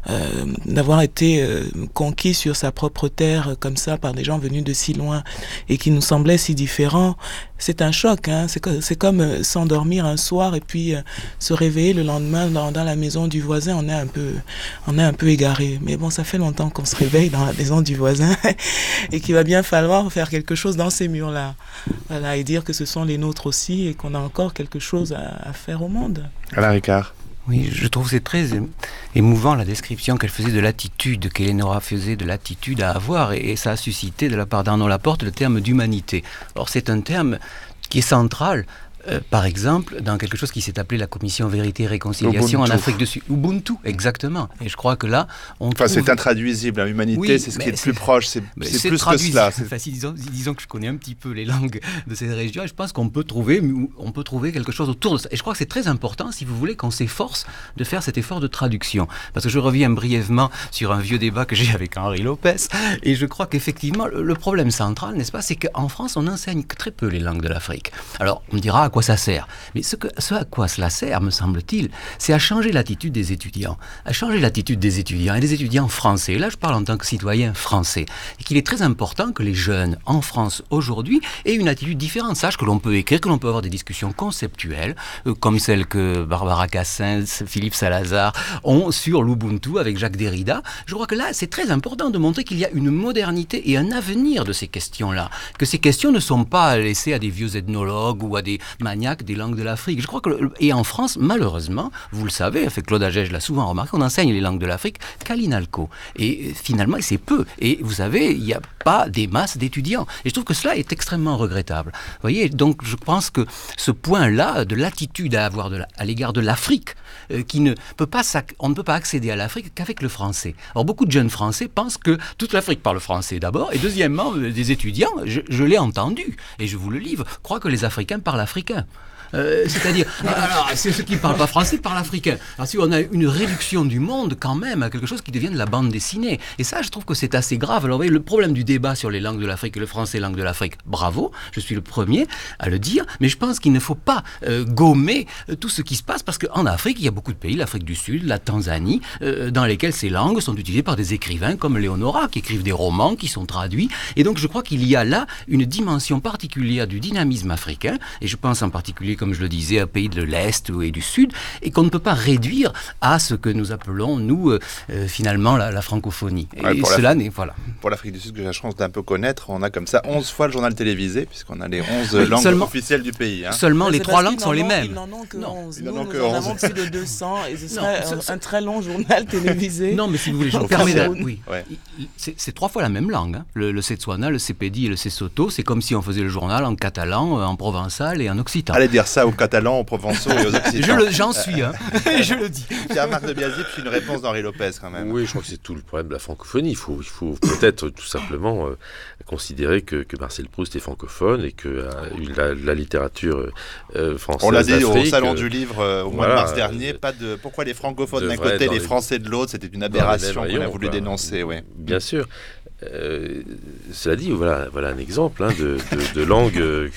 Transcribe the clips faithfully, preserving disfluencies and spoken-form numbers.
euh, d'avoir été euh, conquis sur sa propre terre, comme ça, par des gens venus de si loin et qui nous semblaient si différents. C'est un choc, hein. C'est, co- c'est comme euh, s'endormir un soir et puis euh, se réveiller le lendemain dans, dans la maison du voisin. On est un peu, on est un peu égaré. Mais bon, ça fait longtemps qu'on se réveille dans la maison du voisin et qu'il va bien falloir faire quelque chose dans ces murs-là. Voilà, et dire que ce sont les nôtres aussi et qu'on a encore quelque chose à, à faire au monde. Alain Ricard. Oui, je trouve que c'est très émouvant la description qu'elle faisait de l'attitude, qu'Eleonora faisait de l'attitude à avoir, et, et ça a suscité de la part d'Arnaud Laporte le terme d'humanité. Or c'est un terme qui est central. Euh, par exemple, dans quelque chose qui s'est appelé la Commission Vérité et Réconciliation Ubuntu. en Afrique du Sud. Ubuntu, exactement. Et je crois que là, on Enfin, trouve... c'est intraduisible. Hein. Humanité, Oui, c'est ce mais qui est le c'est- plus proche. C'est, Mais c'est c'est plus que traduisible. cela. C'est- Enfin, si disons, disons que je connais un petit peu les langues de ces régions, et je pense qu'on peut trouver, on peut trouver quelque chose autour de ça. Et je crois que c'est très important, si vous voulez, qu'on s'efforce de faire cet effort de traduction. Parce que je reviens brièvement sur un vieux débat que j'ai avec Henri Lopez, et je crois qu'effectivement, le le problème central, n'est-ce pas, c'est qu'en France, on enseigne que très peu les langues de l'Afrique. Alors, on me dira à quoi ça sert. Mais ce, que, ce à quoi cela sert, me semble-t-il, c'est à changer l'attitude des étudiants. À changer l'attitude des étudiants, et des étudiants français. Et là, je parle en tant que citoyen français. Et qu'il est très important que les jeunes en France aujourd'hui aient une attitude différente. Sachent que l'on peut écrire, que l'on peut avoir des discussions conceptuelles, euh, comme celles que Barbara Cassens, Philippe Salazar ont sur l'Ubuntu avec Jacques Derrida. Je crois que là, c'est très important de montrer qu'il y a une modernité et un avenir de ces questions-là. Que ces questions ne sont pas laissées à des vieux ethnologues ou à des maniaques des langues de l'Afrique. Je crois que, le- et en France, malheureusement, vous le savez, fait Claude Agege l'a souvent remarqué, on enseigne les langues de l'Afrique qu'à l'INALCO. Et euh, finalement, c'est peu. Et vous savez, il n'y a pas des masses d'étudiants. Et je trouve que cela est extrêmement regrettable. Vous voyez, donc je pense que ce point-là, de l'attitude à avoir de la- à l'égard de l'Afrique, euh, qui ne peut pas, s'ac- on ne peut pas accéder à l'Afrique qu'avec le français. Or, beaucoup de jeunes Français pensent que toute l'Afrique parle français d'abord, et deuxièmement, euh, des étudiants, je, je l'ai entendu, et je vous le livre, croient que les Africains parlent africain. Euh, c'est-à-dire, alors, c'est ceux qui ne parlent pas français parlent africain. Alors si on a une réduction du monde quand même à quelque chose qui devient de la bande dessinée, et ça je trouve que c'est assez grave. Alors vous voyez, le problème du débat sur les langues de l'Afrique et le français langue de l'Afrique, bravo, je suis le premier à le dire, mais je pense qu'il ne faut pas euh, gommer euh, tout ce qui se passe, parce qu'en Afrique, il y a beaucoup de pays, l'Afrique du Sud, la Tanzanie, euh, dans lesquels ces langues sont utilisées par des écrivains comme Léonora, qui écrivent des romans, qui sont traduits, et donc je crois qu'il y a là une dimension particulière du dynamisme africain, et je pense en particulier, comme je le disais, à pays de l'Est et du Sud, et qu'on ne peut pas réduire à ce que nous appelons, nous, euh, euh, finalement, la, la francophonie. Et Ouais, pour cela la- n'est... Voilà. Pour l'Afrique du Sud, que j'ai la chance d'un peu connaître, on a comme ça onze fois le journal télévisé, puisqu'on a les onze Oui, langues seulement- officielles du pays. Hein. Seulement, Mais les c'est trois parce langues qu'ils sont n'en les ont- mêmes. Ils n'en ont que Non, onze. ils n'en Nous, ont nous que en onze. avons plus de deux cents et ce Non, serait ça- un, ça- un très long journal télévisé. Non, mais si vous voulez, je me Au permets de... Cameroun. Oui. Ouais. Il- il- C'est, c'est trois fois la même langue. Hein. Le, le Setswana, le Sepedi et le Sesotho, c'est comme si on faisait le journal en catalan, euh, en provençal et en occitan. Allez dire ça aux Catalans, aux Provençaux et aux Je Occitans. le, j'en suis, hein. je le dis. Pierre-Marc de Biasy, puis une réponse d'Henri Lopez quand même. Oui, je crois que c'est tout le problème de la francophonie. Il faut, il faut peut-être tout simplement euh, considérer que, que Marcel Proust est francophone et que euh, la, la littérature euh, française On l'a dit d'Afrique, au Salon euh, du Livre euh, au mois voilà, de mars dernier, euh, pas de pourquoi les francophones d'un devrait côté, dans les les- Français de l'autre, c'était une dans les aberration mêmes qu'on a rayons, voulu quoi. dénoncer. Ouais. Bien sûr. Euh, cela dit, voilà, voilà un exemple hein, de, de, de langue. euh,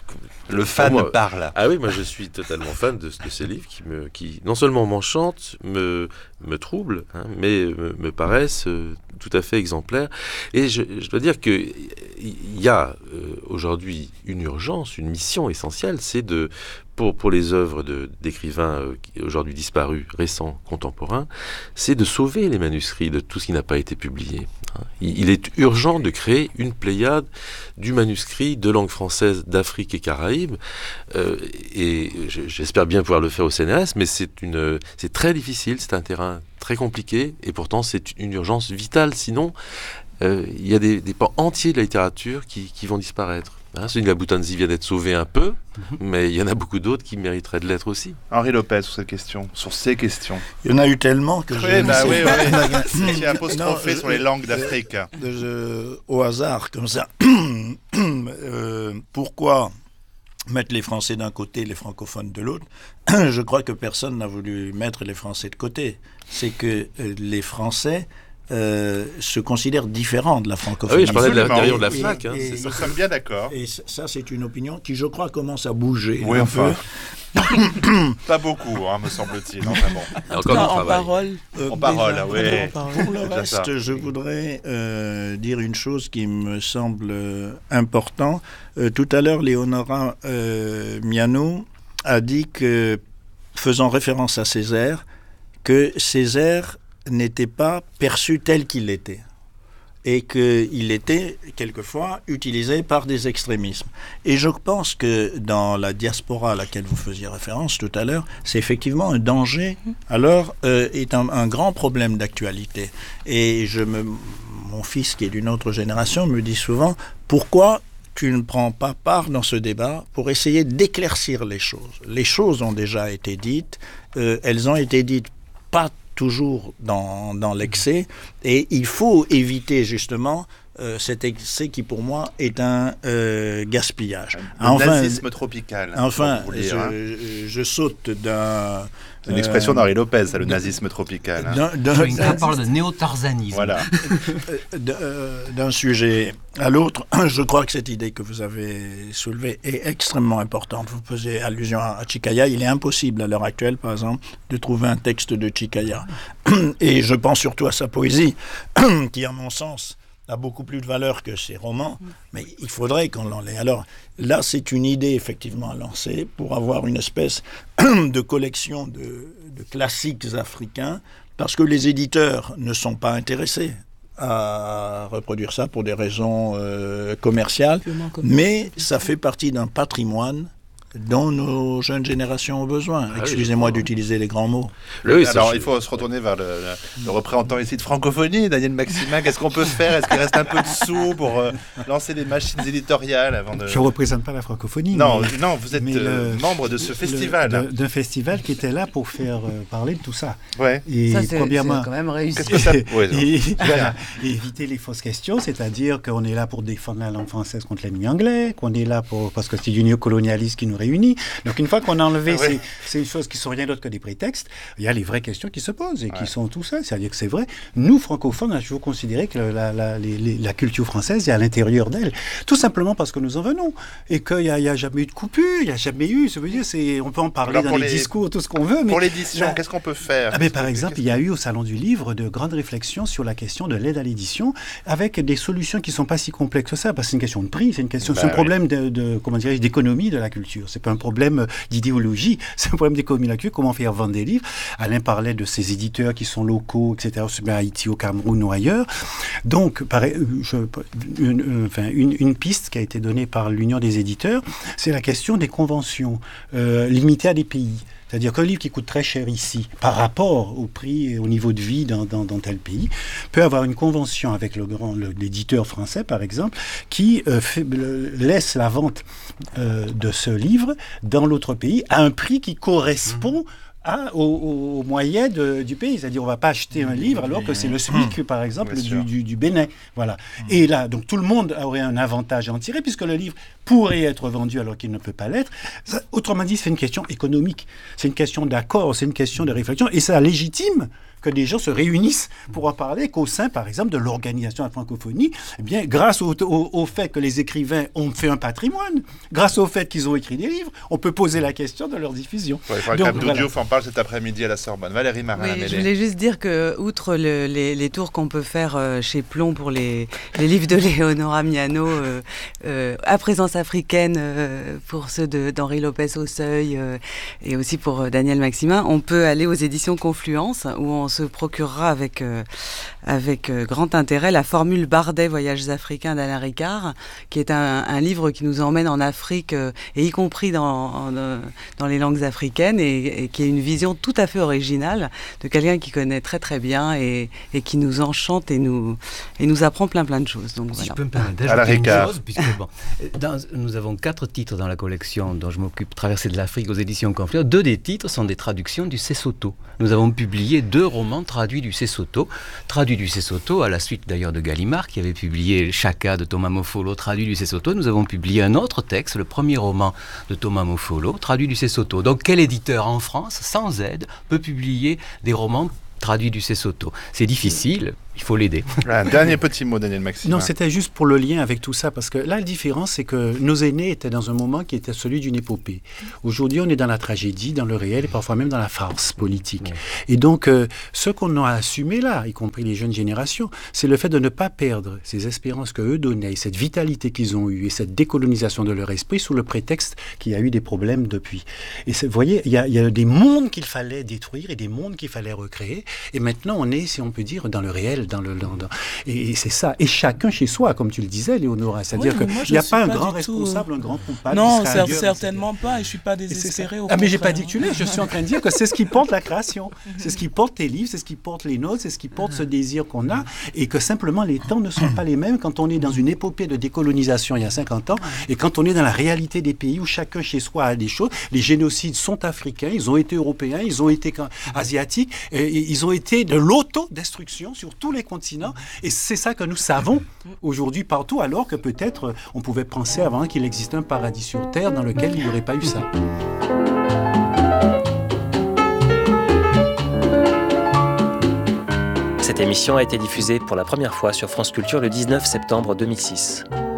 Le fan moi- parle. Ah oui, moi je suis totalement fan de, de ces livres qui, me, qui non seulement m'enchantent, me, me troublent, hein, mais me, me paraissent euh, tout à fait exemplaires. Et je, je dois dire qu'il y a euh, aujourd'hui une urgence, une mission essentielle, c'est de, pour, pour les œuvres de, d'écrivains euh, qui- aujourd'hui disparus, récents, contemporains, c'est de sauver les manuscrits de tout ce qui n'a pas été publié. hein. Il, il est urgent de créer une pléiade du manuscrit de langue française d'Afrique et Caraïbes. Euh, et je- j'espère bien pouvoir le faire au C N R S, mais c'est, une, c'est très difficile, c'est un terrain très compliqué, et pourtant c'est une urgence vitale. Sinon, euh, il y a des, des pans entiers de la littérature qui, qui vont disparaître. Hein, celui de la Boutanzi vient d'être sauvé un peu, mais il y en a beaucoup d'autres qui mériteraient de l'être aussi. Henri Lopez sur cette question, sur ces questions. Il y en a eu tellement que je Oui, ne bah sais oui, pas. oui. J'ai apostrophé Non, sur les euh, langues euh, d'Afrique. Je- au hasard, comme ça. Euh, pourquoi mettre les Français d'un côté, les francophones de l'autre? Je crois que personne n'a voulu mettre les Français de côté. C'est que euh, les Français euh, se considèrent différents de la Ah francophonie. oui, je parlais de la, Absolument. derrière de la Et- FNAC. Hein, et- c'est ça. Nous sommes bien d'accord. Et ça, c'est une opinion qui, je crois, commence à bouger. Oui, un enfin. peu. Pas beaucoup, hein, me semble-t-il. Enfin bon. Il y a En, encore du en travail. parole. Euh, En parole, déjà, ah ouais. vraiment en parole. Pour le C'est déjà ça. reste, je voudrais euh, dire une chose qui me semble euh, importante. Euh, tout à l'heure, Léonora euh, Miano a dit que, faisant référence à Césaire, que Césaire n'était pas perçu tel qu'il était et qu'il était quelquefois utilisé par des extrémismes. Et je pense que dans la diaspora à laquelle vous faisiez référence tout à l'heure, c'est effectivement un danger, alors euh, est un, un grand problème d'actualité. Et je me, mon fils qui est d'une autre génération me dit souvent, pourquoi tu ne prends pas part dans ce débat pour essayer d'éclaircir les choses. Les choses ont déjà été dites, euh, elles ont été dites pas toujours dans, dans l'excès, et il faut éviter justement euh, cet excès qui pour moi est un euh, gaspillage. Le Enfin, nazisme tropical. enfin pour vous dire, je, hein. je- je saute d'un... C'est une expression euh, d'Henri Lopez, ça, le nazisme tropical. hein. d'un- d'un- Joinka parle de néo-tarzanisme. Voilà. d'un euh, d'un sujet à l'autre, je crois que cette idée que vous avez soulevée est extrêmement importante. Vous faisiez allusion à à Chicaya. Il est impossible à l'heure actuelle, par exemple, de trouver un texte de Chicaya. Et je pense surtout à sa poésie, qui, à mon sens, a beaucoup plus de valeur que ses romans, mais il faudrait qu'on l'enlève. Alors là, c'est une idée effectivement à lancer pour avoir une espèce de collection de, de classiques africains, parce que les éditeurs ne sont pas intéressés à reproduire ça pour des raisons euh, commerciales, Purement comme- mais ça fait partie d'un patrimoine dont nos jeunes générations ont besoin. oui, Excusez-moi je crois. d'utiliser les grands mots. Oui, ça, Alors, je- il faut se retourner vers le, le- le représentant ici de francophonie, Daniel Maximin. Qu'est-ce qu'on peut faire? Est-ce qu'il reste un peu de sous pour euh, lancer des machines éditoriales avant de... Je ne représente pas la francophonie. Non, mais- non, vous êtes mais euh, le- membre de ce le- festival. de- D'un festival qui était là pour faire euh, parler de tout ça. Ouais. Et Ça, c'est premièrement, c'est quand même réussi. Qu'est-ce que ça... Ouais, non. et, voilà, et éviter les fausses questions, c'est-à-dire qu'on est là pour défendre la langue française contre l'ennemi anglais, qu'on est là pour, parce que c'est du néocolonialisme qui nous réunit. Donc une fois qu'on a enlevé Ah ouais. ces, ces choses qui sont rien d'autre que des prétextes, il y a les vraies questions qui se posent et Ouais. qui sont tout ça. C'est-à-dire que c'est vrai. Nous, francophones, on a toujours considéré que la, la, les- les- la culture française est à l'intérieur d'elle. Tout simplement parce que nous en venons. Et qu'il n'y a, il y a jamais eu de coupure, il n'y a jamais eu. Ça veut dire, c'est, on peut en parler Alors, dans pour les, les- discours, tout ce qu'on veut. Mais Pour l'édition, la- qu'est-ce qu'on peut faire? ah ben, par exemple, il y a eu au Salon du Livre de grandes réflexions sur la question de l'aide à l'édition, avec des solutions qui ne sont pas si complexes que ça, parce que c'est une question de prix, c'est une question, Bah c'est un oui. problème de, de comment dirais-je, d'économie de la culture. C'est pas un problème d'idéologie, c'est un problème d'économie de la culture. Comment faire vendre des livres? Alain parlait de ces éditeurs qui sont locaux, et cetera, aussi bien à Haïti, au Cameroun ou ailleurs. Donc, pareil, je, une, une- enfin, une, une piste qui a été donnée par l'Union des éditeurs, c'est la question des conventions euh, limitées à des pays. C'est-à-dire qu'un livre qui coûte très cher ici, par rapport au prix et au niveau de vie dans, dans, dans tel pays, peut avoir une convention avec le grand, le- l'éditeur français, par exemple, qui euh, fait, le- laisse la vente euh, de ce livre dans l'autre pays à un prix qui correspond à, au, au, au moyen de- du pays. C'est-à-dire, on ne va pas acheter un livre alors que c'est le SMIC, par exemple, Bien du, sûr. du, du Bénin. Voilà. Et là, donc tout le monde aurait un avantage à en tirer, puisque le livre pourrait être vendu alors qu'il ne peut pas l'être. Ça, autrement dit, c'est une question économique. C'est une question d'accord, c'est une question de réflexion. Et ça légitime que des gens se réunissent pour en parler, qu'au sein, par exemple, de l'organisation de la francophonie, eh bien, grâce au, au, au fait que les écrivains ont fait un patrimoine, grâce au fait qu'ils ont écrit des livres, on peut poser la question de leur diffusion. Ouais, il faudrait Donc, que Abdou voilà. Diouf en parle cet après-midi à la Sorbonne. Valérie Marin, Oui, je voulais juste dire que, outre le- les, les tours qu'on peut faire euh, chez Plomb pour les, les livres de Léonora Miano, euh, euh, à présence africaine euh, pour ceux de- d'Henri Lopez au Seuil euh, et aussi pour euh, Daniel Maximin, on peut aller aux éditions Confluence où on se procurera avec, euh, avec euh, grand intérêt la formule Bardet Voyages africains d'Alain Ricard, qui est un, un livre qui nous emmène en Afrique, euh, et y compris dans, en, euh, dans les langues africaines, et, et qui est une vision tout à fait originale de quelqu'un qui connaît très très bien et, et qui nous enchante et nous, et nous apprend plein plein de choses. Donc, Si voilà. je peux me permettre À la d'ajouter une Ricard. chose, puisque bon, dans- nous avons quatre titres dans la collection dont je m'occupe, Traversée de l'Afrique aux éditions Confluence. Deux des titres sont des traductions du Sesotho. Nous avons publié deux romans traduits du Sesotho, traduits du Sesotho, à la suite d'ailleurs de Gallimard, qui avait publié Chaka de Thomas Mofolo, traduit du Sesotho. Nous avons publié un autre texte, le premier roman de Thomas Mofolo, traduit du Sesotho. Donc quel éditeur en France, sans aide, peut publier des romans traduit du Sesotho. C'est difficile, il faut l'aider. Un dernier petit mot, Daniel Maximin. Non, c'était juste pour le lien avec tout ça, parce que là, la différence, c'est que nos aînés étaient dans un moment qui était celui d'une épopée. Aujourd'hui, on est dans la tragédie, dans le réel, et parfois même dans la farce politique. Oui. Et donc, euh, ce qu'on a assumé là, y compris les jeunes générations, c'est le fait de ne pas perdre ces espérances qu'eux donnaient, cette vitalité qu'ils ont eue, et cette décolonisation de leur esprit, sous le prétexte qu'il y a eu des problèmes depuis. Et vous voyez, il y, y a des mondes qu'il fallait détruire et des mondes qu'il fallait recréer. Et maintenant, on est, si on peut dire, dans le réel, dans le... Dans, dans, et, et c'est ça. Et chacun chez soi, comme tu le disais, Léonora. C'est-à-dire oui, qu'il n'y a pas un pas grand responsable, tout... un grand coupable. Non, cer- certainement pas. Et je ne suis pas désespéré. Ah, mais je n'ai pas dit que tu l'es. Je suis en train de dire que c'est ce qui porte la création. C'est ce qui porte tes livres, c'est ce qui porte les notes, c'est ce qui porte ce désir qu'on a. Et que simplement, les temps ne sont pas les mêmes quand on est dans une épopée de décolonisation il y a cinquante ans et quand on est dans la réalité des pays où chacun chez soi a des choses. Les génocides sont africains, ils ont été européens, ils ont été asiatiques, et ils ont été de l'autodestruction sur tous les continents. Et c'est ça que nous savons aujourd'hui partout, alors que peut-être on pouvait penser avant qu'il existe un paradis sur Terre dans lequel il n'y aurait pas eu ça. Cette émission a été diffusée pour la première fois sur France Culture le dix-neuf septembre deux mille six.